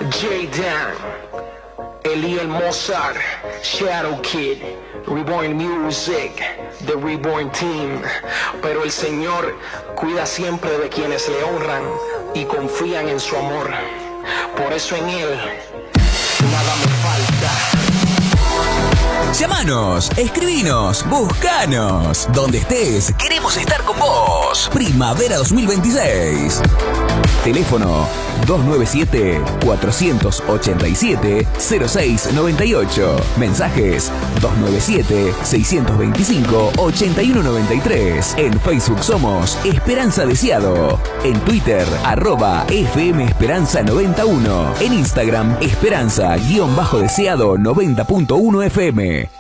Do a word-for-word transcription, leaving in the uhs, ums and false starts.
J-Dan, Eliel Mozart, Shadow Kid, Reborn Music, The Reborn Team. Pero el Señor cuida siempre de quienes le honran y confían en su amor. Por eso en Él nada me falta. Llámanos, escribinos, buscanos. Donde estés, queremos estar con vos. Primavera dos mil veintiséis. Teléfono dos nueve siete, cuatro ocho siete, cero seis nueve ocho. Mensajes dos nueve siete, seis dos cinco, ocho uno nueve tres. En Facebook somos Esperanza Deseado. En Twitter, arroba F M Esperanza noventa y uno. En Instagram, Esperanza-Deseado noventa punto uno F M.